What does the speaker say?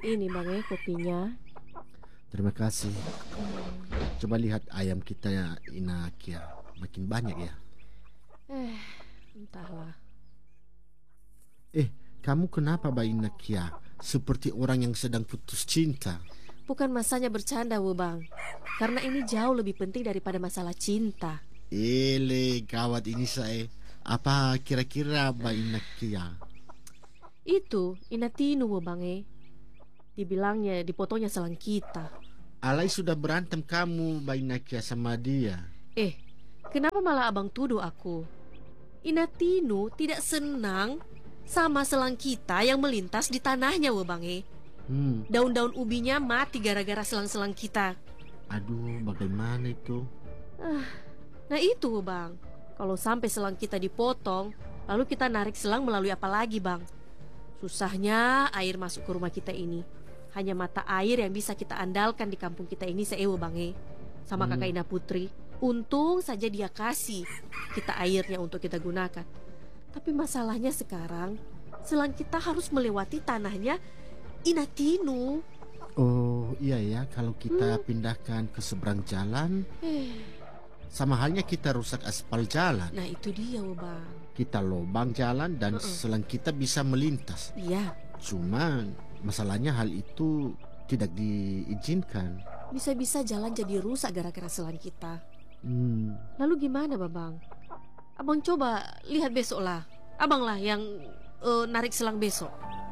Ini Bang kopinya. Terima kasih. Coba lihat ayam kita ya, Inakia. Makin banyak ya. Entahlah. Kamu kenapa Mbak Inakia? Seperti orang yang sedang putus cinta. Bukan masanya bercanda, Bang. Karena ini jauh lebih penting daripada masalah cinta. Gawat ini saya. Apa kira-kira Mbak Inakia? Itu Inatinu, Bang Dibilangnya, dipotonya selang kita. Alai sudah berantem kamu Mbak Inakia sama dia. Kenapa malah abang tuduh aku? Inatinu tidak senang sama selang kita yang melintas di tanahnya, Bang Daun-daun ubinya mati gara-gara selang-selang kita. Aduh, bagaimana itu? Nah itu, Bang. Kalau sampai selang kita dipotong, lalu kita narik selang melalui apa lagi, Bang? Susahnya air masuk ke rumah kita ini. Hanya mata air yang bisa kita andalkan di kampung kita ini Bang sama kakak Ina Putri. Untung saja dia kasih kita airnya untuk kita gunakan. Tapi masalahnya sekarang, selang kita harus melewati tanahnya Inatinu. Oh iya ya, kalau kita pindahkan ke seberang jalan, sama halnya kita rusak aspal jalan. Nah itu dia, Bang. Kita lobang jalan dan selang kita bisa melintas. Iya. Cuman masalahnya hal itu tidak diizinkan. Bisa-bisa jalan jadi rusak gara-gara selang kita. Lalu gimana, Bang? Abang coba lihat besok lah. Abang lah yang narik selang besok.